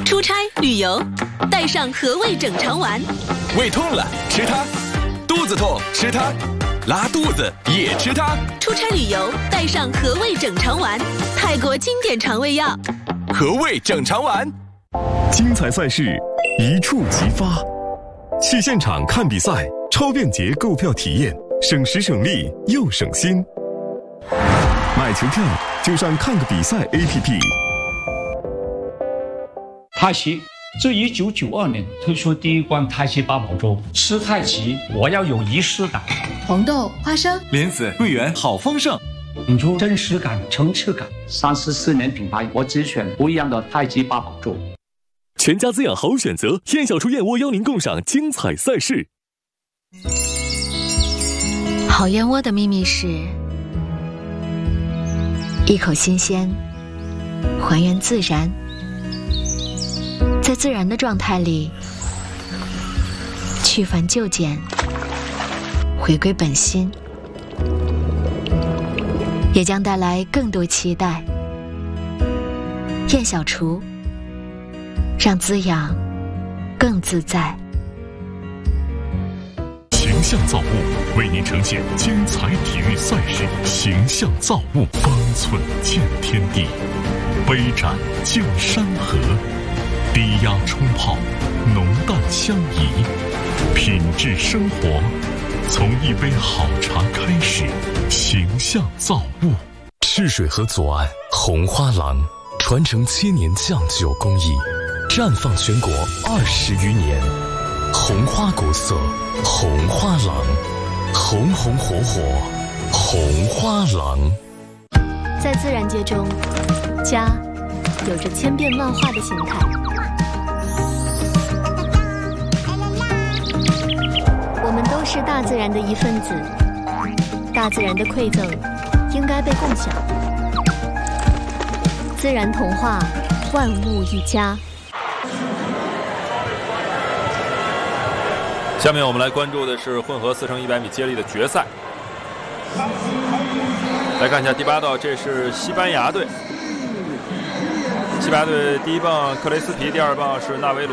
出差旅游，带上和味整肠丸。 胃痛了吃它，肚子痛吃它，拉肚子也吃它。 出差旅游，带上和味整肠丸，泰国经典肠胃药。 和味整肠丸。 精彩赛事，一触即发。去现场看比赛，超便捷购票体验，省时省力又省心。买球票就上看个比赛 APP。 泰西自1992年推出第一罐泰西八宝粥，吃太极我要有仪式感。 红豆、花生、 莲子、桂圆，好丰盛， 引出真实感、层次感。34年品牌，我只选不一样的太极八宝粥。 全家滋养好选择，燕小厨燕窝邀您共赏精彩赛事。 好燕窝的秘密是一口新鲜，还原自然，在自然的状态里去繁就简，回归本心，也将带来更多期待。燕小厨，让滋养更自在。 形象造物为您呈现精彩体育赛事，形象造物，方寸见天地，杯盏见山河，低压冲泡，浓淡相宜，品质生活，从一杯好茶开始。形象造物。赤水河左岸红花廊，传承7年酱酒工艺，绽放全国20余年。红花国色，红花廊，红红火火，红花廊。 在自然界中，家有着千变万化的形态。我们都是大自然的一份子，大自然的馈赠应该被共享。自然童话，万物一家。 下面我们来关注的是混合4乘100米接力的决赛。来看一下第8道，这是西班牙队。西班牙队第一棒克雷斯皮，第二棒是纳维罗。